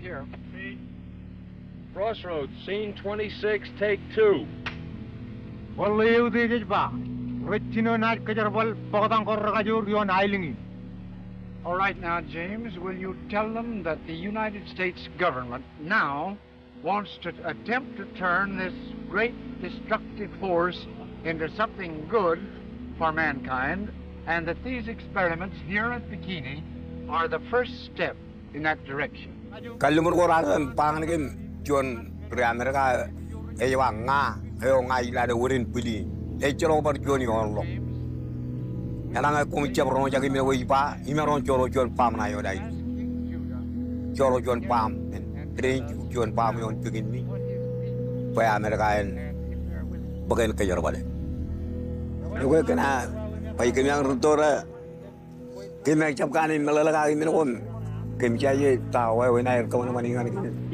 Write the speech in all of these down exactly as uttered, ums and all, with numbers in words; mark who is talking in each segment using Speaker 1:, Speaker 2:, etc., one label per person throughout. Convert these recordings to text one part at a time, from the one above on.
Speaker 1: here.
Speaker 2: Crossroads, scene twenty-six, take two.
Speaker 3: All
Speaker 1: right now, James, will you tell them that the United States government now wants to attempt to turn this great destructive force into something good for mankind, and that these experiments here at Bikini are the first step in that direction?
Speaker 4: John America, Ewanga, Eonga, la the wooden pili, a job of Johnny on lock. And I'm a committee of Jackie Way Pa, Imeron Joro John Palm, I died. Joro John Palm, and range John Palm on Pigin me. Where America and Bogan Kayarbade. The working out by Kimang Rutora, Kimak Chapkan in Malaga in the home. Kim Jay Tower when I come on again.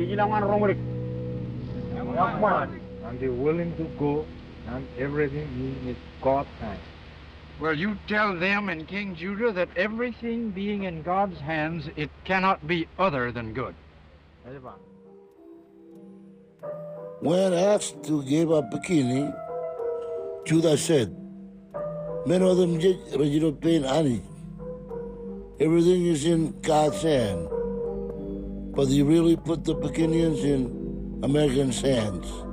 Speaker 3: And they're willing to go, and everything is God's hand.
Speaker 1: Well, you tell them in King Judah that everything being in God's hands, it cannot be other than good.
Speaker 5: When asked to give up Bikini, Judah said, "Men of them Regino Pain Ani. Everything is in God's hand. But he really put the Bikinians in Americans' hands."